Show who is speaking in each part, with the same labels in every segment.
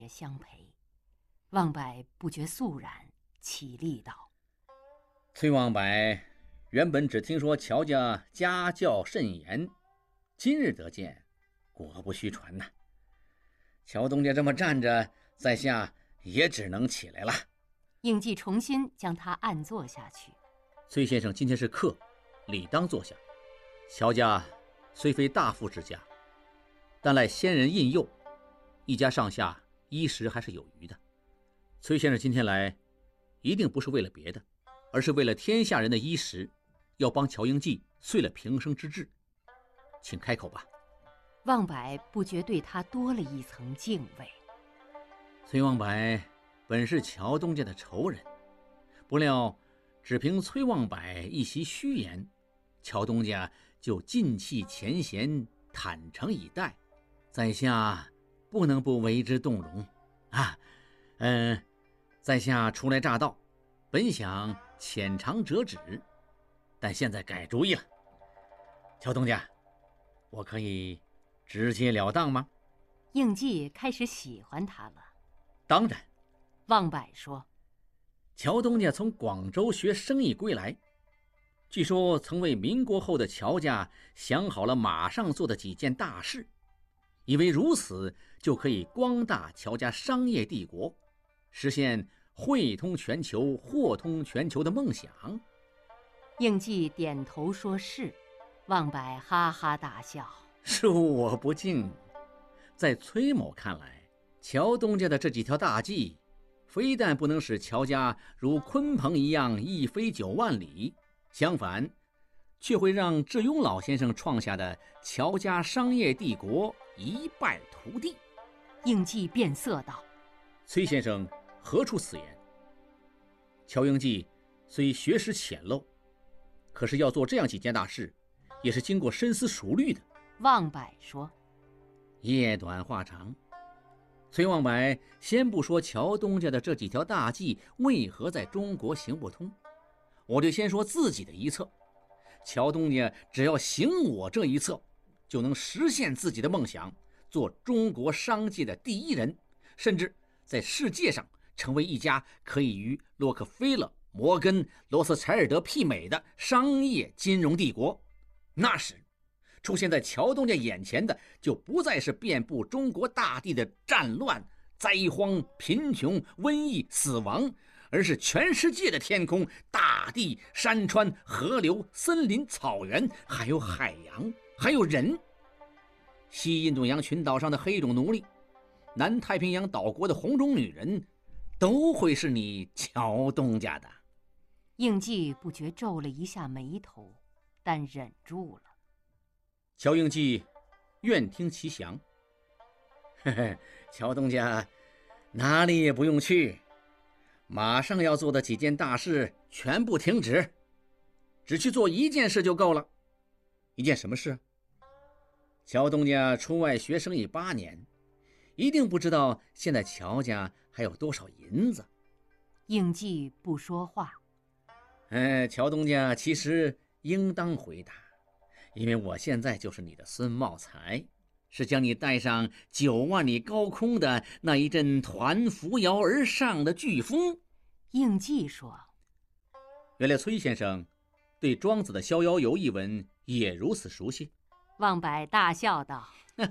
Speaker 1: 也相陪。望柏不觉肃然，起立道：
Speaker 2: 崔望柏原本只听说乔家家教甚严，今日得见，果不虚传呐。乔东家这么站着，在下也只能起来了。
Speaker 1: 应季重新将他按坐下去。
Speaker 2: 崔先生今天是客，理当坐下。乔家虽非大富之家，但赖先人荫佑，一家上下衣食还是有余的。崔先生今天来，一定不是为了别的，而是为了天下人的衣食，要帮乔英记遂了平生之志。请开口吧。
Speaker 1: 望柏不觉对他多了一层敬畏。
Speaker 2: 崔望柏本是乔东家的仇人，不料只凭崔望柏一席虚言，乔东家就尽弃前嫌，坦诚以待，在下不能不为之动容啊。在下初来乍到，本想浅尝辄止，但现在改主意了。乔东家，我可以直截了当吗？
Speaker 1: 应季开始喜欢他了。
Speaker 2: 当然。
Speaker 1: 望柏说：
Speaker 2: 乔东家从广州学生意归来，据说曾为民国后的乔家想好了马上做的几件大事，以为如此就可以光大乔家商业帝国，实现汇通全球、货通全球的梦想。
Speaker 1: 应季点头说是。望柏哈哈大笑：
Speaker 2: 恕我不敬。在崔某看来，乔东家的这几条大计，非但不能使乔家如鲲鹏一样一飞9万里，相反，却会让智庸老先生创下的乔家商业帝国一败涂地。
Speaker 1: 应季变色道：
Speaker 2: 崔先生何出此言？乔英记虽学识浅陋，可是要做这样几件大事，也是经过深思熟虑的。
Speaker 1: 望柏说：
Speaker 2: 夜短话长，崔望柏先不说乔东家的这几条大计为何在中国行不通，我就先说自己的一策。乔东家只要行我这一策，就能实现自己的梦想，做中国商界的第一人，甚至在世界上成为一家可以与洛克菲勒、摩根、罗斯柴尔德媲美的商业金融帝国。那时出现在乔东家眼前的，就不再是遍布中国大地的战乱、灾荒、贫穷、瘟疫、死亡，而是全世界的天空、大地、山川、河流、森林、草原，还有海洋，还有人。西印度洋群岛上的黑种奴隶，南太平洋岛国的红种女人，都会是你乔东家的。
Speaker 1: 应季不觉皱了一下眉头，但忍住了。
Speaker 2: 乔应记愿听其详。乔东家哪里也不用去，马上要做的几件大事全部停止，只去做一件事就够了。一件什么事？乔东家出外学生意8年，一定不知道现在乔家还有多少银子。
Speaker 1: 应季不说话。
Speaker 2: 乔东家其实应当回答，因为我现在就是你的孙茂才，是将你带上9万里高空的那一阵团扶摇而上的飓风。
Speaker 1: 应季说：
Speaker 2: 原来崔先生对庄子的《逍遥游》一文也如此熟悉。
Speaker 1: 望柏大笑道：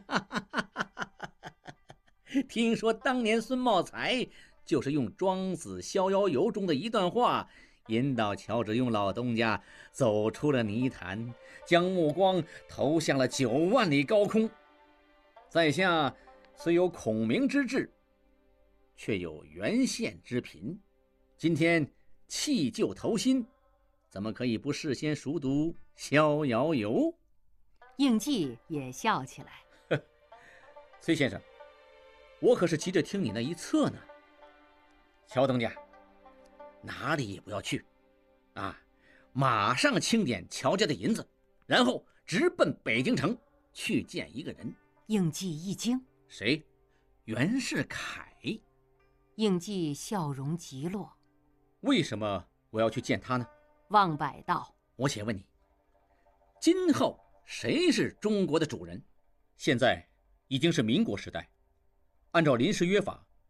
Speaker 2: 听说当年孙茂才就是用庄子《逍遥游》中的一段话，引导乔致庸老东家走出了泥潭，将目光投向了9万里高空。在下虽有孔明之志，却有原县之贫，今天弃旧投新，怎么可以不事先熟读《逍遥游》？
Speaker 1: 应季也笑起来。
Speaker 2: 崔先生，我可是急着听你那一策呢。乔东家哪里也不要去啊！马上清点乔家的银子，然后直奔北京城去见一个人。
Speaker 1: 应季一惊：
Speaker 2: 谁？袁世凯。
Speaker 1: 应季笑容极落。
Speaker 2: 为什么我要去见他呢？
Speaker 1: 望柏道：
Speaker 2: 我且问你，今后谁是中国的主人？现在已经是民国时代，按照临时约法，